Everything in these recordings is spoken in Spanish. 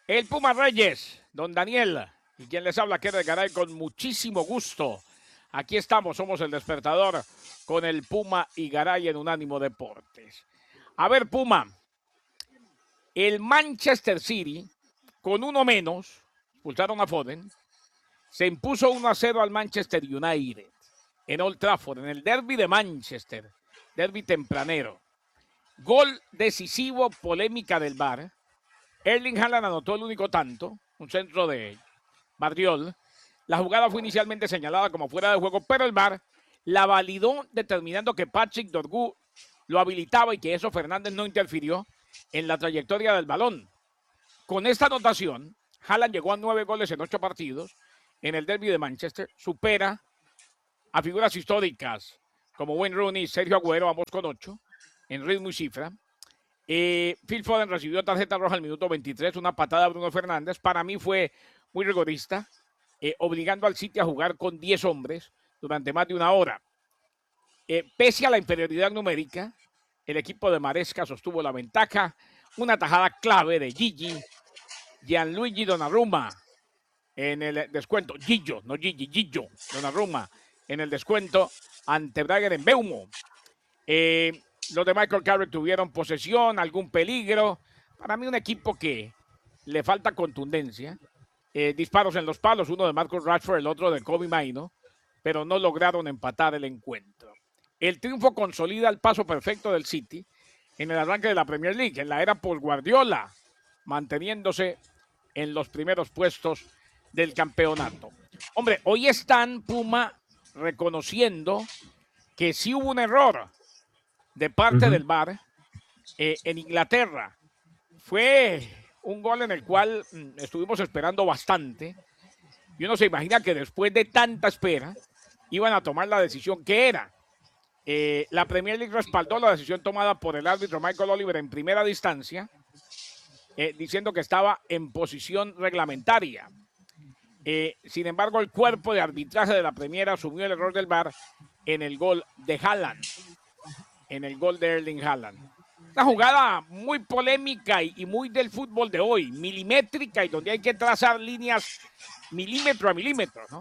El Puma Reyes, don Daniel, y quien les habla, Kenneth Garay, con muchísimo gusto. Aquí estamos, somos el despertador con el Puma y Garay en Unánimo Deportes. A ver, Puma, el Manchester City, con uno menos, expulsaron a Foden, se impuso 1-0 al Manchester United en Old Trafford, en el derby de Manchester, derby tempranero. Gol decisivo, polémica del VAR. Erling Haaland anotó el único tanto, un centro de Bardiol. La jugada fue inicialmente señalada como fuera de juego, pero el VAR la validó determinando que Patrick Dorgu lo habilitaba y que eso Fernández no interfirió en la trayectoria del balón. Con esta anotación, Haaland llegó a 9 goles en 8 partidos en el derby de Manchester, supera a figuras históricas como Wayne Rooney y Sergio Agüero, ambos con 8 en ritmo y cifra. Phil Foden recibió tarjeta roja al minuto 23, una patada a Bruno Fernández. Para mí fue muy rigorista, obligando al City a jugar con 10 hombres durante más de una hora. Pese a la inferioridad numérica, el equipo de Maresca sostuvo la ventaja. Una tajada clave de Gianluigi Donnarumma en el descuento. Gillo, no Gigi, Gillo Donnarumma en el descuento ante Bragger Mbeumo. Los de Michael Carrick tuvieron posesión, algún peligro. Para mí un equipo que le falta contundencia. Disparos en los palos, uno de Marcus Rashford, el otro de Kobe Maino, pero no lograron empatar el encuentro. El triunfo consolida el paso perfecto del City en el arranque de la Premier League, en la era por Guardiola, manteniéndose en los primeros puestos del campeonato. Hombre, hoy están, Puma, reconociendo que sí hubo un error de parte del VAR en Inglaterra. Fue un gol en el cual estuvimos esperando bastante. Y uno se imagina que después de tanta espera iban a tomar la decisión que era. La Premier League respaldó la decisión tomada por el árbitro Michael Oliver en primera distancia, diciendo que estaba en posición reglamentaria. Sin embargo, el cuerpo de arbitraje de la Premier asumió el error del VAR en el gol de Haaland, en el gol de Erling Haaland. Una jugada muy polémica y muy del fútbol de hoy, milimétrica y donde hay que trazar líneas milímetro a milímetro, ¿no?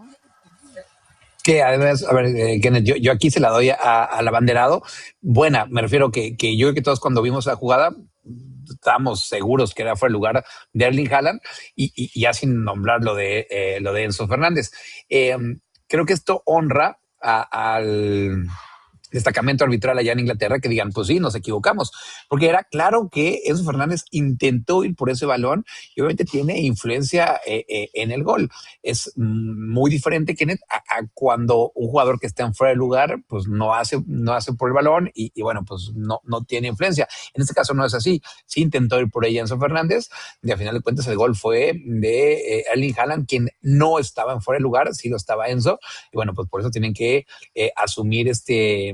Que además, a ver, Kenneth, yo aquí se la doy al abanderado. Buena, me refiero que yo creo que todos cuando vimos la jugada estábamos seguros que era fuera el lugar de Erling Haaland y ya sin nombrar lo de Enzo Fernández. Creo que esto honra al destacamento arbitral allá en Inglaterra que digan, pues sí, nos equivocamos, porque era claro que Enzo Fernández intentó ir por ese balón y obviamente tiene influencia en el gol. Es muy diferente, Kenneth, a cuando un jugador que está en fuera de lugar, pues no hace por el balón y bueno, pues no tiene influencia. En este caso no es así. Sí intentó ir por ella Enzo Fernández y al final de cuentas el gol fue de Erling Haaland, quien no estaba en fuera de lugar, sí lo estaba Enzo, y bueno, pues por eso tienen que asumir este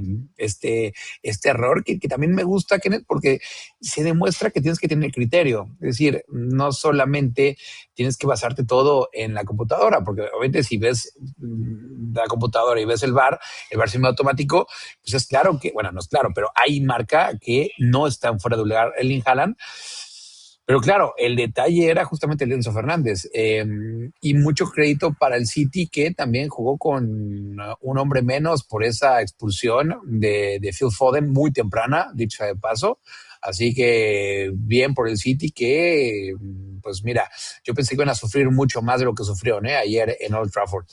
error que también me gusta, Kenneth, porque se demuestra que tienes que tener criterio. Es decir, no solamente tienes que basarte todo en la computadora, porque obviamente si ves la computadora y ves el VAR semiautomático, pues es claro que, bueno, no es claro, pero ahí marca que no está en fuera de lugar Erling Haaland. Pero claro, el detalle era justamente el de Enzo Fernández y mucho crédito para el City que también jugó con un hombre menos por esa expulsión de Phil Foden muy temprana, dicho de paso. Así que bien por el City que, pues mira, yo pensé que iban a sufrir mucho más de lo que sufrieron ayer en Old Trafford.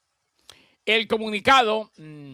El comunicado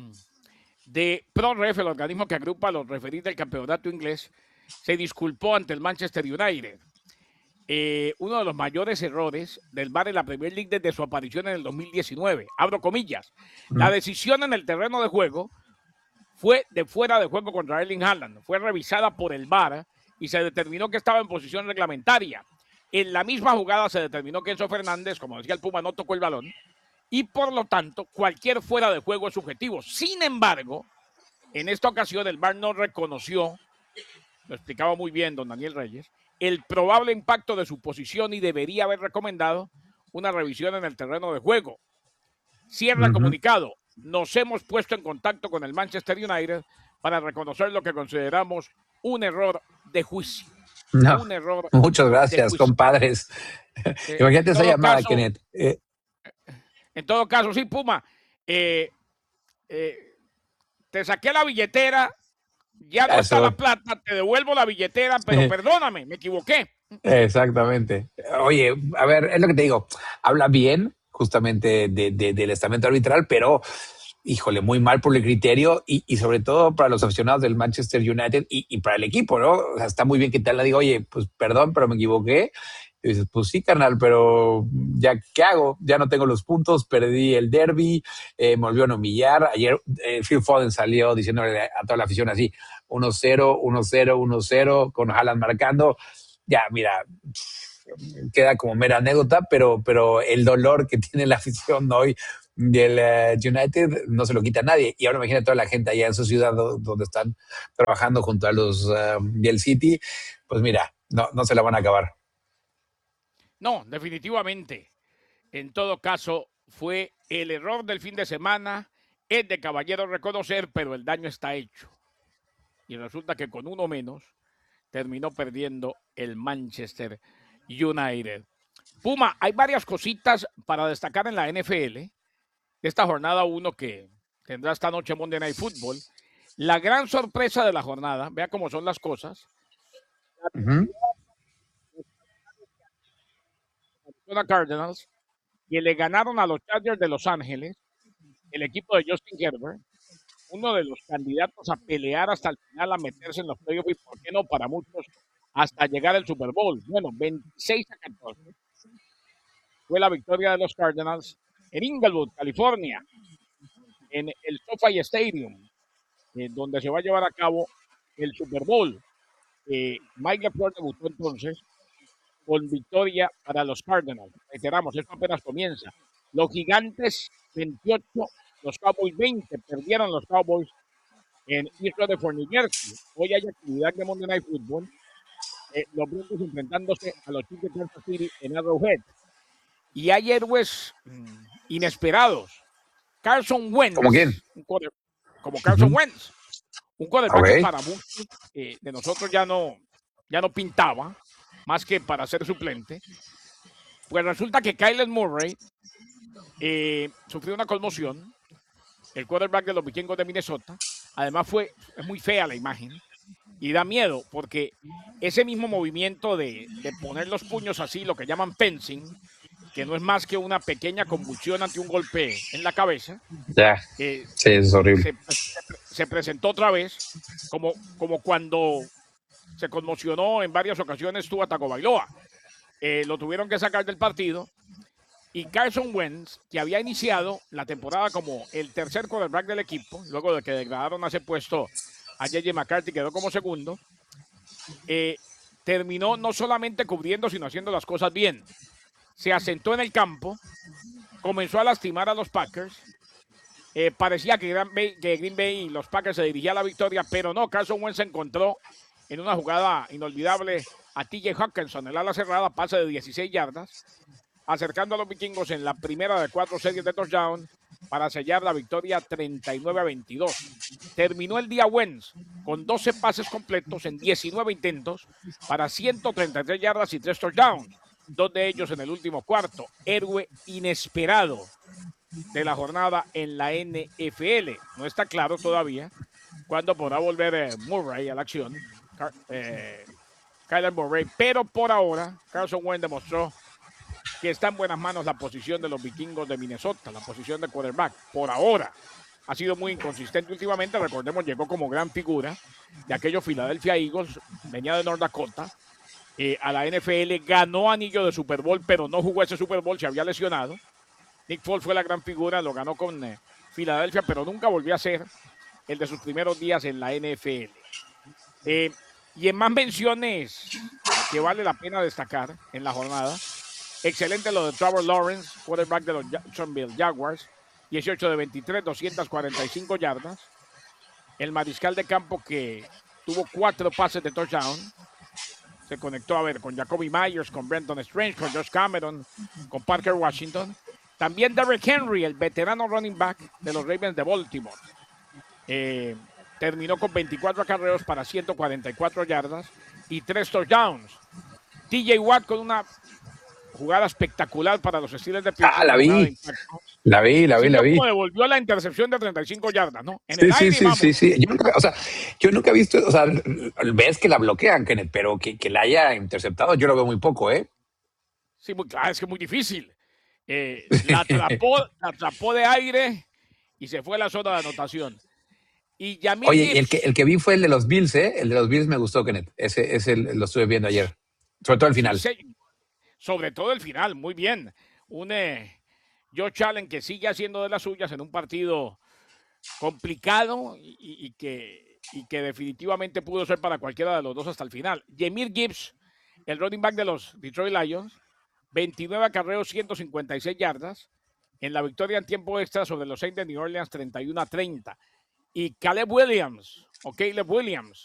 de ProRef, el organismo que agrupa a los referees del campeonato inglés, se disculpó ante el Manchester United. Uno de los mayores errores del VAR en la Premier League desde su aparición en el 2019. Abro comillas. La decisión en el terreno de juego fue de fuera de juego contra Erling Haaland. Fue revisada por el VAR y se determinó que estaba en posición reglamentaria. En la misma jugada se determinó que Enzo Fernández, como decía el Puma, no tocó el balón y por lo tanto cualquier fuera de juego es subjetivo. Sin embargo, en esta ocasión el VAR no reconoció, lo explicaba muy bien don Daniel Reyes, el probable impacto de su posición y debería haber recomendado una revisión en el terreno de juego. Cierra el comunicado. Nos hemos puesto en contacto con el Manchester United para reconocer lo que consideramos un error de juicio. No, un error muchas de gracias, juicio. compadres. En Imagínate esa todo llamada, caso, Kenneth. sí, Puma, eh, eh, te saqué la billetera, ya no está la Eso, plata, te devuelvo la billetera, pero perdóname, me equivoqué. exactamente. Oye, a ver, es lo que te digo. Habla bien justamente del estamento arbitral, pero híjole, muy mal por el criterio y sobre todo para los aficionados del Manchester United y para el equipo, ¿no? O sea, está muy bien que tal le diga, oye, pues perdón, pero me equivoqué. Y dices, pues sí, carnal, pero ya, ¿qué hago? Ya no tengo los puntos, perdí el derby, me volvieron a humillar. Ayer Phil Foden salió diciéndole a toda la afición así, 1-0, 1-0, 1-0, con Haaland marcando. Ya, mira, queda como mera anécdota, pero el dolor que tiene la afición hoy del United no se lo quita a nadie. Y ahora imagina toda la gente allá en su ciudad donde están trabajando junto a los del City, pues mira, no se la van a acabar. No, definitivamente. En todo caso, fue el error del fin de semana, es de caballero reconocer, pero el daño está hecho. Y resulta que con uno menos terminó perdiendo el Manchester United. Puma, hay varias cositas para destacar en la NFL. Esta jornada 1 que tendrá esta noche Monday Night Football. La gran sorpresa de la jornada, vea cómo son las cosas. Uh -huh. Arizona Cardinals, que le ganaron a los Chargers de Los Ángeles, el equipo de Justin Herbert, uno de los candidatos a pelear hasta el final, a meterse en los playoffs y, por qué no, para muchos, hasta llegar al Super Bowl. Bueno, 26-14 fue la victoria de los Cardinals en Inglewood, California, en el SoFi Stadium, donde se va a llevar a cabo el Super Bowl. Mike LaFleur debutó entonces con victoria para los Cardinals. Reiteramos, esto apenas comienza. Los Gigantes 28, los Cowboys 20, perdieron los Cowboys en East Rutherford, New Jersey. Hoy hay actividad de Monday Night Football. Los Broncos enfrentándose a los Chiefs de Kansas City en Arrowhead. Y hay héroes inesperados. Carson ¿Cómo quién? Wentz, como Carson Wentz, un quarterback que Okay. para muchos de nosotros ya no pintaba, más que para ser suplente. Pues resulta que Kyler Murray sufrió una conmoción, el quarterback de los vikingos de Minnesota. Además es muy fea la imagen y da miedo porque ese mismo movimiento de poner los puños así, lo que llaman fencing, que no es más que una pequeña convulsión ante un golpe en la cabeza, Ya, sí, es horrible. se presentó otra vez como cuando se conmocionó en varias ocasiones Tua Tagovailoa. Lo tuvieron que sacar del partido. Y Carson Wentz, que había iniciado la temporada como el tercer quarterback del equipo, luego de que degradaron a ese puesto a J.J. McCarthy, quedó como segundo, terminó no solamente cubriendo, sino haciendo las cosas bien. Se asentó en el campo, comenzó a lastimar a los Packers. Parecía que Green Bay y los Packers se dirigían a la victoria, pero no, Carson Wentz se encontró en una jugada inolvidable a TJ Hawkinson, el ala cerrada, pase de 16 yardas, acercando a los vikingos en la primera de 4 series de touchdown para sellar la victoria 39-22. Terminó el día Wentz con 12 pases completos en 19 intentos para 133 yardas y 3 touchdowns, 2 de ellos en el último cuarto. Héroe inesperado de la jornada en la NFL. No está claro todavía cuándo podrá volver Murray a la acción, Kyler Murray, pero por ahora Carson Wentz demostró que está en buenas manos la posición de los vikingos de Minnesota, la posición de quarterback. Por ahora ha sido muy inconsistente últimamente. Recordemos, llegó como gran figura de aquellos Philadelphia Eagles, venía de North Dakota, a la NFL, ganó anillo de Super Bowl, pero no jugó ese Super Bowl, se había lesionado. Nick Foles fue la gran figura, lo ganó con Filadelfia, pero nunca volvió a ser el de sus primeros días en la NFL. Y en más menciones que vale la pena destacar en la jornada, excelente lo de Trevor Lawrence, quarterback de los Jacksonville Jaguars, 18 de 23, 245 yardas. El mariscal de campo que tuvo 4 pases de touchdown, se conectó con Jacoby Myers, con Brenton Strange, con Josh Cameron, con Parker Washington. También Derrick Henry, el veterano running back de los Ravens de Baltimore. Terminó con 24 acarreos para 144 yardas, y 3 touchdowns. TJ Watt con una jugada espectacular para los Steelers de Pittsburgh. La vi. La Vio vi. cómo devolvió la intercepción de 35 yardas, ¿no? En el Sí, aire y vamos. sí. Yo nunca he visto, o sea, ves que la bloquean, Kenneth, pero que la haya interceptado, yo lo veo muy poco, ¿eh? Sí, claro, es que es muy difícil. La atrapó de aire y se fue a la zona de anotación. Y Jahmyr Oye, Gibbs, el que vi fue el de los Bills, ¿eh? El de los Bills me gustó, Kenneth. Ese lo estuve viendo ayer. Sobre todo el final. Sí, sobre todo el final, muy bien. Un Josh Allen que sigue haciendo de las suyas en un partido complicado y que definitivamente pudo ser para cualquiera de los dos hasta el final. Jahmyr Gibbs, el running back de los Detroit Lions, 29 acarreos, 156 yardas. En la victoria en tiempo extra sobre los Saints de New Orleans, 31-30. Y Caleb Williams,